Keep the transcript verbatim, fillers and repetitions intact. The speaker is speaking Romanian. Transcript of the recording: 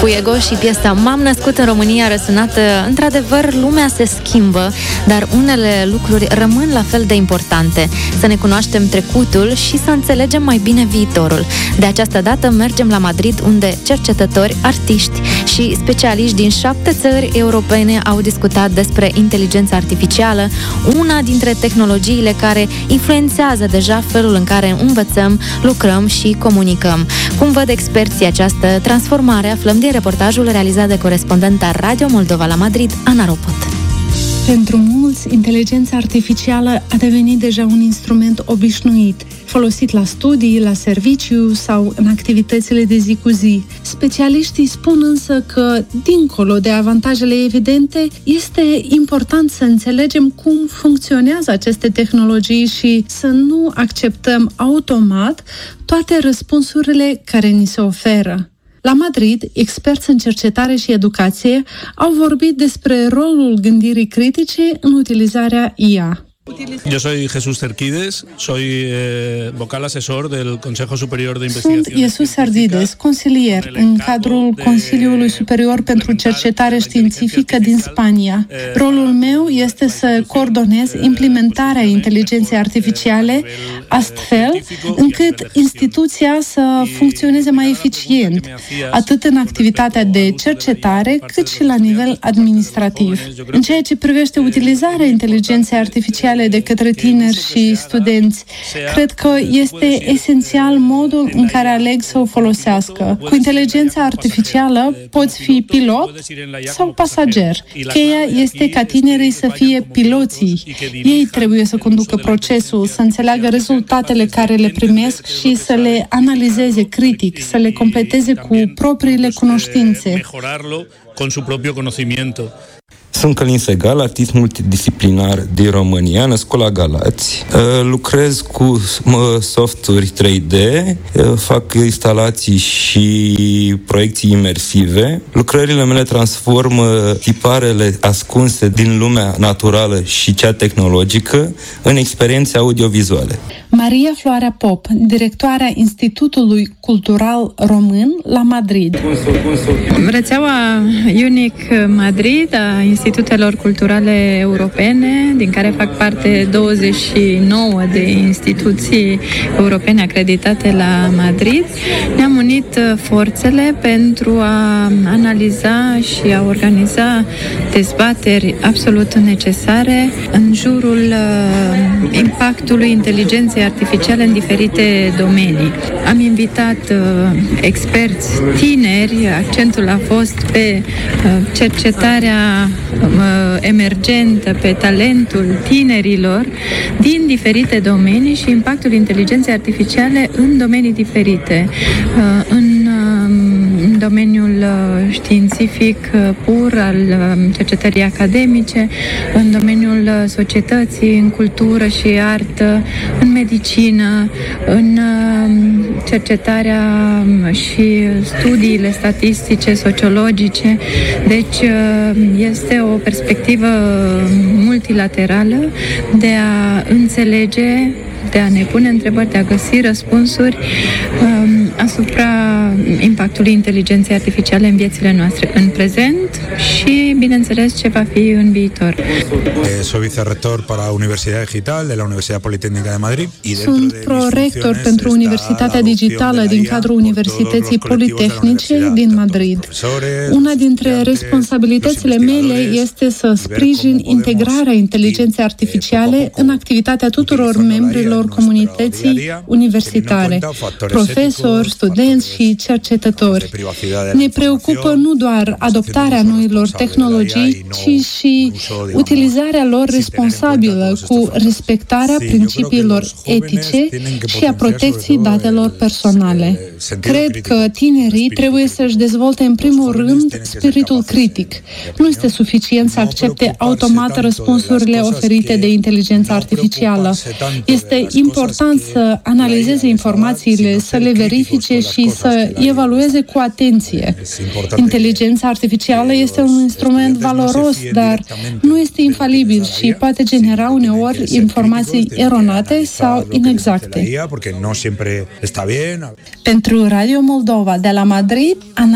Fuego și piesa M-am născut în România răsunată, într-adevăr, lumea se schimbă, dar unele lucruri rămân la fel de importante. Să ne cunoaștem trecutul și să înțelegem mai bine viitorul. De această dată mergem la Madrid, unde cercetători, artiști și specialiști din șapte țări europene au discutat despre inteligența artificială, una dintre tehnologiile care influențează deja felul în care învățăm, lucrăm și comunicăm. Cum văd experții această transformare, aflăm din reportajul realizat de corespondenta Radio Moldova la Madrid, Ana Ropot. Pentru mulți, inteligența artificială a devenit deja un instrument obișnuit, folosit la studii, la serviciu sau în activitățile de zi cu zi. Specialiștii spun însă că, dincolo de avantajele evidente, este important să înțelegem cum funcționează aceste tehnologii și să nu acceptăm automat toate răspunsurile care ni se oferă. La Madrid, experți în cercetare și educație au vorbit despre rolul gândirii critice în utilizarea I A. Yo soy Jesús Cerquides, soy eh, vocal asesor del Consejo Superior de Investigación. Sunt Jesús Cerquides, consilier în cadrul Consiliului Superior pentru Cercetare Științifică din Spania. Rolul meu este să coordonez implementarea inteligenței artificiale astfel încât instituția să funcționeze mai eficient, atât în activitatea de cercetare, cât și la nivel administrativ. În ceea ce privește utilizarea inteligenței artificiale de către tineri și studenți, cred că este esențial modul în care aleg să o folosească. Cu inteligența artificială poți fi pilot sau pasager. Cheia este ca tinerii să fie piloții. Ei trebuie să conducă procesul, să înțeleagă rezultatele care le primesc și să le analizeze critic, să le completeze cu propriile cunoștințe. Con su propio conocimiento. Sunt Călin Segal, artist multidisciplinar din România, născut la Galați. Lucrez cu softuri trei D, fac instalații și proiecții imersive. Lucrările mele transformă tiparele ascunse din lumea naturală și cea tehnologică în experiențe audiovizuale. Maria Floarea Pop, directoarea Institutului Cultural Român la Madrid. Rețeaua UNIC Madrid a Institutelor Culturale Europene, din care fac parte douăzeci și nouă de instituții europene acreditate la Madrid, ne-am unit forțele pentru a analiza și a organiza dezbateri absolut necesare în jurul impactului inteligenței artificiale în diferite domenii. Am invitat uh, experți tineri, accentul a fost pe uh, cercetarea uh, emergentă, pe talentul tinerilor din diferite domenii și impactul inteligenței artificiale în domenii diferite. Uh, în în domeniul științific pur, al cercetării academice, în domeniul societății, în cultură și artă, în medicină, în cercetarea și studiile statistice, sociologice. Deci este o perspectivă multilaterală de a înțelege, de a ne pune întrebări, de a găsi răspunsuri um, asupra impactului inteligenței artificiale în viețile noastre în prezent și, bineînțeles, ce va fi în viitor. Soy vicerrector para Universidad Digital de la Universidad Politécnica de Madrid. Sunt prorector pentru Universitatea Digitală din cadrul Universității Politehnice din Madrid. Una dintre responsabilitățile mele este să sprijin integrarea inteligenței artificiale în activitatea tuturor membrilor comunității universitare, profesori, studenți și cercetători. Ne preocupă nu doar adoptarea noilor tehnologii, ci și utilizarea lor responsabilă cu respectarea principiilor etice și a protecției datelor personale. Cred că tinerii trebuie să-și dezvolte în primul rând spiritul critic. Nu este suficient să accepte automat răspunsurile oferite de inteligența artificială. Este important să analizeze informațiile, să le verifice și să evalueze cu atenție. Inteligența artificială este un instrument valoros, dar nu este infalibil și poate genera uneori informații eronate sau inexacte. Pentru Radio Moldova de la Madrid, Ana